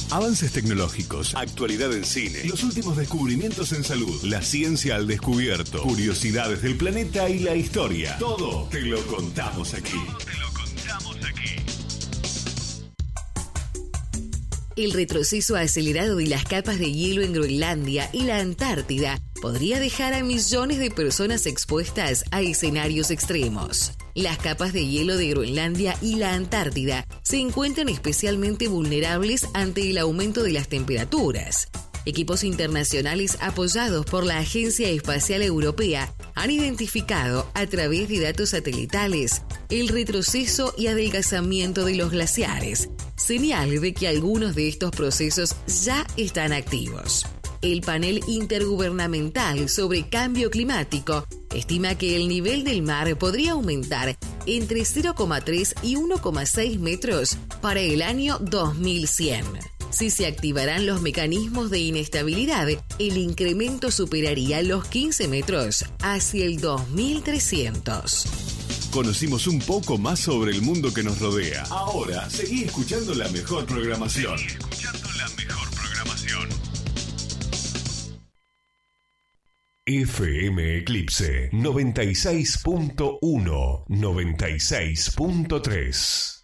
Avances tecnológicos, actualidad en cine, los últimos descubrimientos en salud, la ciencia al descubierto, curiosidades del planeta y la historia. Todo te lo contamos aquí. El retroceso acelerado de las capas de hielo en Groenlandia y la Antártida podría dejar a millones de personas expuestas a escenarios extremos. Las capas de hielo de Groenlandia y la Antártida se encuentran especialmente vulnerables ante el aumento de las temperaturas. Equipos internacionales apoyados por la Agencia Espacial Europea han identificado a través de datos satelitales el retroceso y adelgazamiento de los glaciares, señal de que algunos de estos procesos ya están activos. El panel intergubernamental sobre cambio climático estima que el nivel del mar podría aumentar entre 0,3 y 1,6 metros para el año 2100. Si se activarán los mecanismos de inestabilidad, el incremento superaría los 15 metros hacia el 2300. Conocimos un poco más sobre el mundo que nos rodea. Ahora, seguí escuchando la mejor programación. FM Eclipse 96.1, 96.3.